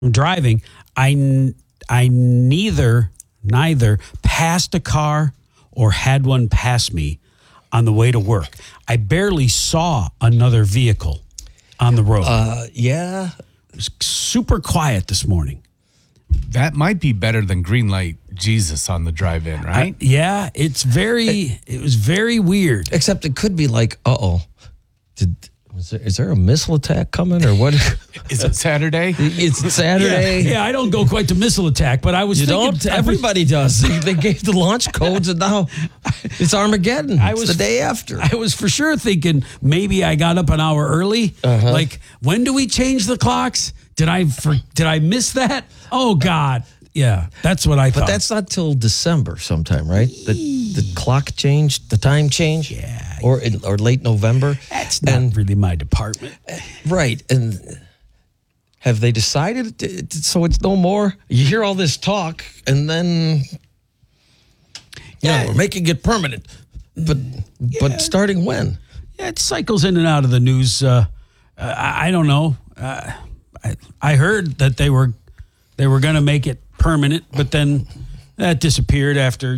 driving, I neither passed a car or had one pass me on the way to work. I barely saw another vehicle on the road. Yeah. It was super quiet this morning. That might be better than green light Jesus on the drive-in, right? Yeah, it was very weird. Except it could be like, is there a missile attack coming or what? Is it Saturday? It's Saturday. Yeah, I don't go quite to missile attack, but I was thinking... Everybody does. They gave the launch codes and now it's Armageddon. It's the day after. I was for sure thinking maybe I got up an hour early. Like, when do we change the clocks? Did I miss that? Oh, God. Yeah, that's what I thought. But that's not till December sometime, right? The clock change, the time change? Yeah. Or late November? That's not really my department. Right. And have they decided so it's no more? You hear all this talk and then, we're making it permanent. But starting when? Yeah, it cycles in and out of the news. I don't know. I heard that they were going to make it permanent, but then that disappeared after